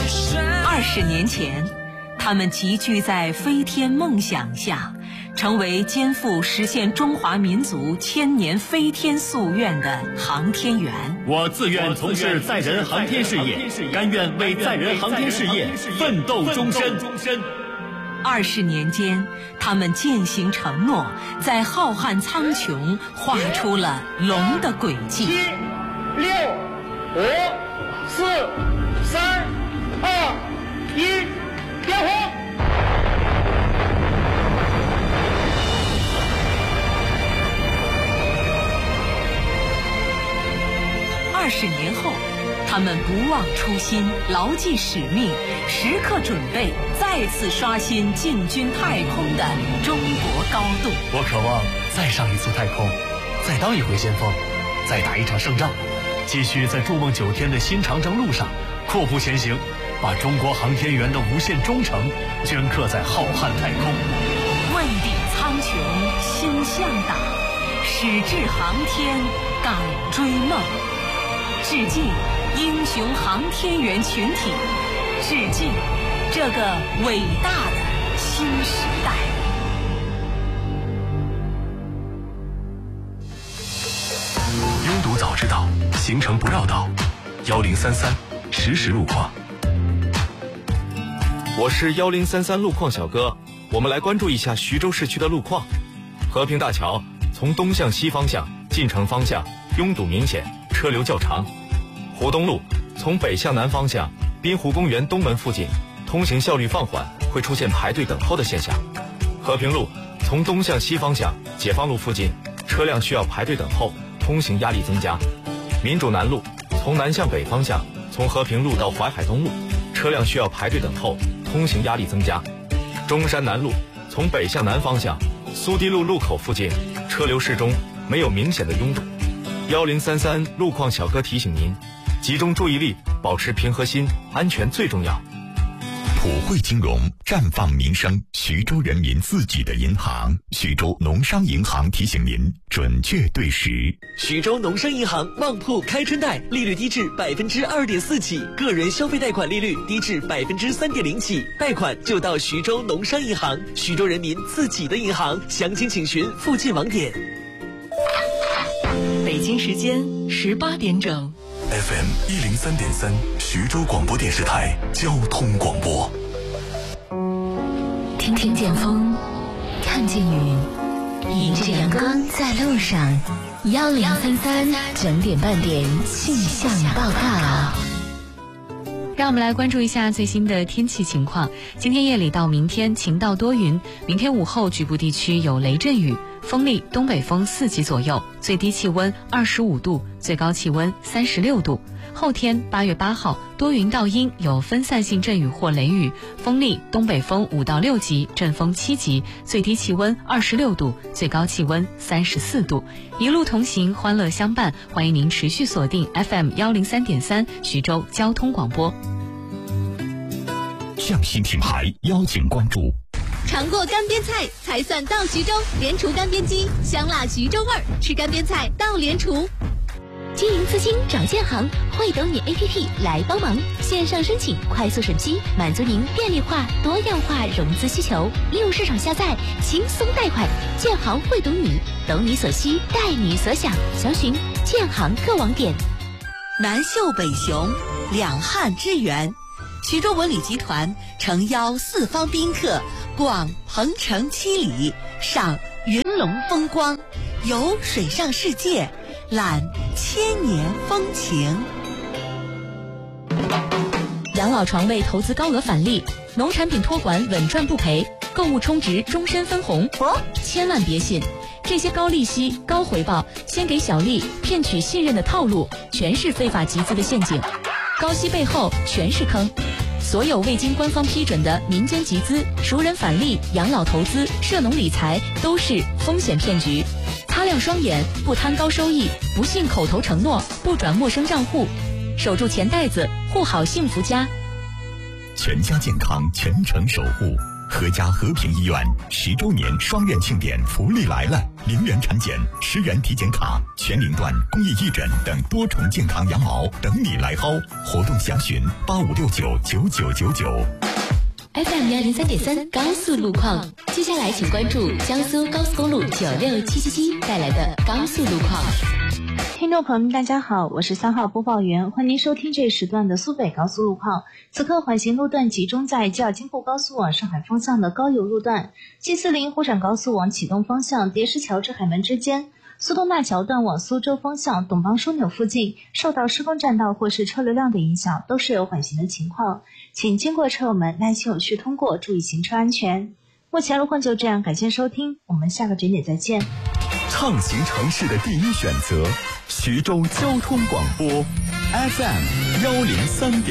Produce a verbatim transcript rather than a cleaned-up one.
二十年前，他们集聚在飞天梦想下，成为肩负实现中华民族千年飞天夙愿的航天员。 我自愿从事载人航天事业，甘愿为载人航天事业奋斗终身。 二十年间，他们践行承诺，在浩瀚苍穹画出了龙的轨迹。 七、六、五、四、三、二、一，点火！ 二十年后，他们不忘初心，牢记使命，时刻准备再次刷新进军太空的中国高度。 我渴望再上一次太空，再当一回先锋，再打一场胜仗，继续在筑梦九天的新长征路上阔步前行，把中国航天员的无限忠诚镌刻在浩瀚太空。 问鼎苍穹心向党，矢志航天敢追梦。致敬英雄航天员群体，致敬这个伟大的新时代。 拥堵早知道，行程不绕道。幺零三三实时路况。 我是幺零三三路况小哥，我们来关注一下徐州市区的路况。和平大桥从东向西方向进城方向拥堵明显，车流较长。湖东路从北向南方向滨湖公园东门附近通行效率放缓，会出现排队等候的现象。和平路从东向西方向解放路附近车辆需要排队等候，通行压力增加。民主南路从南向北方向从和平路到淮海东路车辆需要排队等候，通行压力增加。中山南路从北向南方向苏堤路路口附近车流适中，没有明显的拥堵。幺零三三路况小哥提醒您，集中注意力，保持平和心，安全最重要。 普惠金融绽放民生，徐州人民自己的银行。徐州农商银行提醒您准确对时。 徐州农商银行旺铺开春贷，利率低至百分之二点四起，个人消费贷款利率低至百分之三点零起，贷款就到徐州农商银行，徐州人民自己的银行。详情请询附近网点。 北京时间十八点整。 F M 一零三点三，徐州广播电视台交通广播。 听听见风，看见雨，迎着阳光在路上。幺零三三整点半点气象报告。 让我们来关注一下最新的天气情况。今天夜里到明天晴到多云，明天午后局部地区有雷阵雨，风力东北风四级左右，最低气温二十五度，最高气温三十六度。后天八月八号多云到阴，有分散性阵雨或雷雨，风力东北风五到六级，阵风七级，最低气温二十六度，最高气温三十四度。一路同行，欢乐相伴，欢迎您持续锁定 F M 幺零三点三徐州交通广播。 匠心品牌邀请关注。 尝过干煸菜才算到徐州，联厨干煸机，香辣徐州味儿，吃干煸菜到联厨。 经营资金找建行，会懂你 A P P 来帮忙，线上申请，快速审批，满足您便利化、多样化融资需求。利用市场下载，轻松贷款。建行会懂你，懂你所需，带你所想。详询建行各网点。 南秀北雄，两汉之源。徐州文旅集团诚邀四方宾客逛鹏城七里，赏云龙风光，游水上世界，览千年风情。 养老床位投资高额返利，农产品托管稳赚不赔，购物充值终身分红。哦，千万别信，这些高利息、高回报、先给小利、骗取信任的套路，全是非法集资的陷阱。高息背后全是坑。所有未经官方批准的民间集资、熟人返利、养老投资、涉农理财都是风险骗局。擦亮双眼，不贪高收益，不信口头承诺，不转陌生账户，守住钱袋子，护好幸福家。 全家健康，全程守护。和家和平医院十周年双院庆典福利来了！ 零元产检、十元体检卡、全龄段公益义诊等多重健康羊毛等你来薅。活动详询八五六九九九九九。 F M 幺零三点三高速路况，接下来请关注江苏高速公路九六七七七带来的高速路况。 听众朋友们，大家好，我是三号播报员，欢迎您收听这一时段的苏北高速路况。此刻缓行路段集中在吉尔金布高速往上海方向的高邮路段、七四零沪陕高速往启东方向叠石桥至海门之间、苏东大桥段往苏州方向董邦枢纽附近，受到施工占道或是车流量的影响，都是有缓行的情况，请经过车友们耐心有序通过，注意行车安全。目前路况就这样，感谢收听，我们下个整点再见。 畅行城市的第一选择，徐州交通广播 F M 幺零三点。